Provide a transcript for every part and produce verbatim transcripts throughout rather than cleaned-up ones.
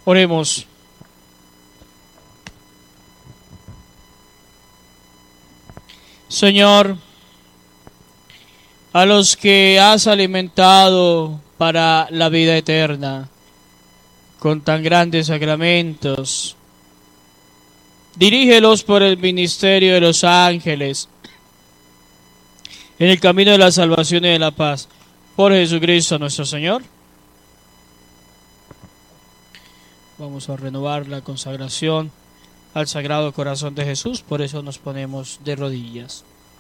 Oremos. Señor, a los que has alimentado para la vida eterna con tan grandes sacramentos, dirígelos por el ministerio de los ángeles en el camino de la salvación y de la paz. Por Jesucristo nuestro Señor. Vamos a renovar la consagración al Sagrado Corazón de Jesús, por eso nos ponemos de rodillas.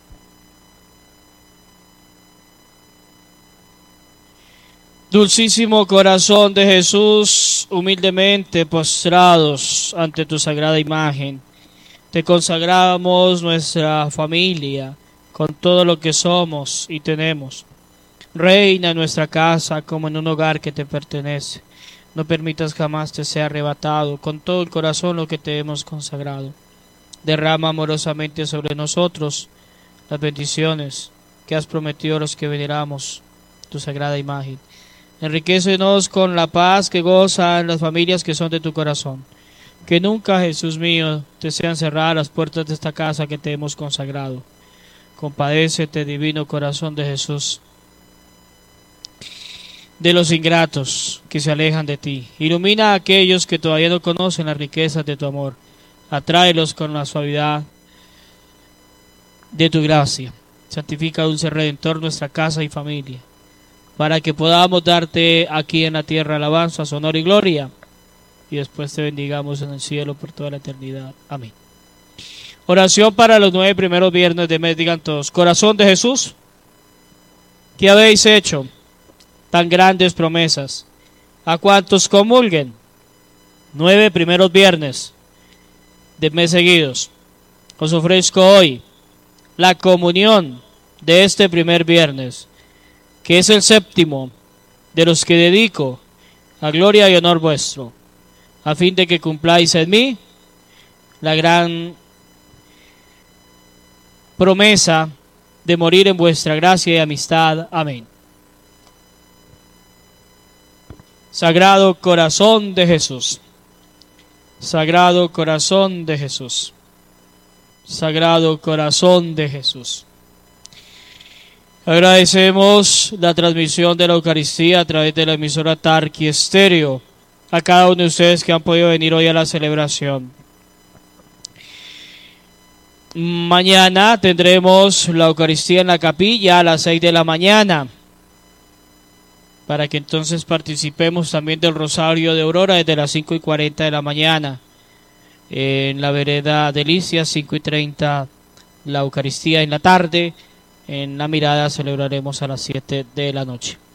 Dulcísimo Corazón de Jesús, humildemente postrados ante tu sagrada imagen, te consagramos nuestra familia con todo lo que somos y tenemos. Reina en nuestra casa como en un hogar que te pertenece. No permitas jamás te sea arrebatado con todo el corazón lo que te hemos consagrado. Derrama amorosamente sobre nosotros las bendiciones que has prometido a los que veneramos tu sagrada imagen. Enriquécenos con la paz que gozan las familias que son de tu corazón. Que nunca, Jesús mío, te sean cerradas las puertas de esta casa que te hemos consagrado. Compadécete, divino corazón de Jesús, de los ingratos que se alejan de ti. Ilumina a aquellos que todavía no conocen las riquezas de tu amor. Atráelos con la suavidad de tu gracia. Santifica, dulce Redentor, nuestra casa y familia, para que podamos darte aquí en la tierra alabanzas, honor y gloria, y después te bendigamos en el cielo por toda la eternidad. Amén. Oración para los nueve primeros viernes de mes. Digan todos: Corazón de Jesús, ¿qué habéis hecho tan grandes promesas a cuantos comulguen nueve primeros viernes de mes seguidos? Os ofrezco hoy la comunión de este primer viernes, que es el séptimo de los que dedico a gloria y honor vuestro, a fin de que cumpláis en mí la gran promesa de morir en vuestra gracia y amistad. Amén. Sagrado Corazón de Jesús, Sagrado Corazón de Jesús, Sagrado Corazón de Jesús. Agradecemos la transmisión de la Eucaristía a través de la emisora Tarqui Estéreo a cada uno de ustedes que han podido venir hoy a la celebración. Mañana tendremos la Eucaristía en la capilla a las seis de la mañana, para que entonces participemos también del Rosario de Aurora desde las cinco y cuarenta de la mañana. En la vereda Delicias, cinco y treinta, la Eucaristía en la tarde. En la Mirada celebraremos a las siete de la noche.